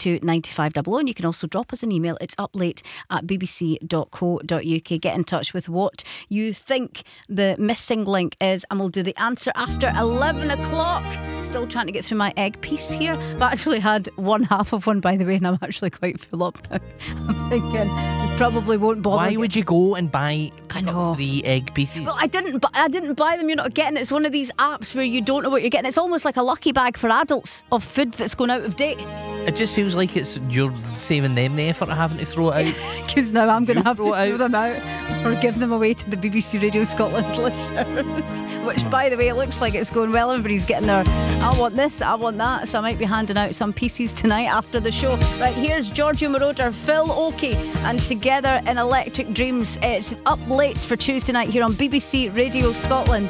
to 9500. And you can also drop us an email. It's uplate@bbc.co.uk. Get in touch with what you think the missing link is, and we'll do the answer after 11 o'clock. Still trying to get through my egg piece here. I've actually had one half of one, by the way, and I'm actually quite full up now. I'm thinking we probably won't bother. Why would you go and buy 3 egg pieces? Well, I didn't buy them. You're not getting it. It's one of these apps where you don't know what you're getting. It's almost like a lucky bag for adults of food that's going out of date. It just feels like you're saving them the effort of having to throw it out. Because now I'm going to have to throw them out or give them away to the BBC Radio Scotland listeners. Which, by the way, it looks like it's going well. Everybody's getting their, I want this, I want that. So I might be handing out some pieces tonight after the show. Right, here's Giorgio Moroder, Phil Oakey, and Together in Electric Dreams. It's Up Late for Tuesday night here on BBC Radio Scotland.